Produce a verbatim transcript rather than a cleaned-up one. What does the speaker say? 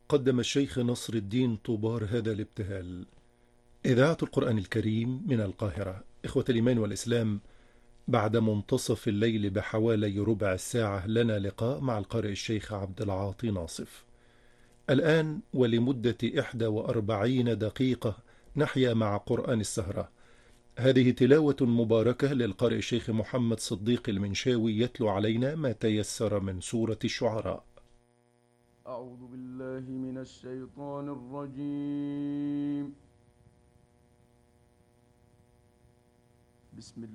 قدم الشيخ نصر الدين طوبار هذا الابتهال. إذاعة القرآن الكريم من القاهرة. إخوة الإيمان والإسلام، بعد منتصف الليل بحوالي ربع الساعة لنا لقاء مع القارئ الشيخ عبد العاطي ناصف. الآن ولمدة إحدى وأربعين دقيقة نحيا مع قرآن السهرة. هذه تلاوة مباركة للقارئ الشيخ محمد صديق المنشاوي، يتلو علينا ما تيسر من سورة الشعراء. أعوذ بالله من الشيطان الرجيم. بسم